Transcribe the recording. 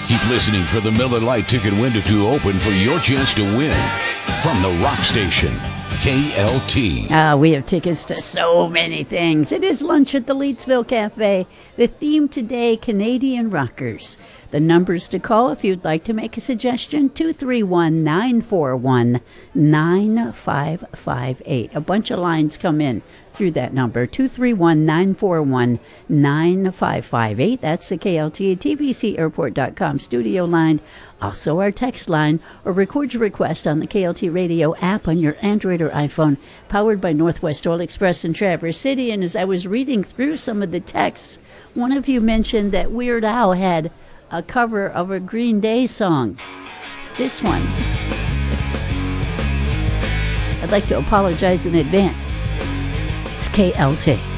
Keep listening for the Miller Lite ticket window to open for your chance to win. From the rock station, KLT. We have tickets to so many things. It is lunch at the Leedsville Cafe. The theme today, Canadian rockers. The numbers to call if you'd like to make a suggestion, 231-941-9558. A bunch of lines come in through that number, 231-941-9558. That's the KLT TVCairport.com studio line. Also our text line, or record your request on the KLT radio app on your Android or iPhone, powered by Northwest Oil Express in Traverse City. And as I was reading through some of the texts, one of you mentioned that Weird Al had a cover of a Green Day song. This one. I'd like to apologize in advance. It's KLT.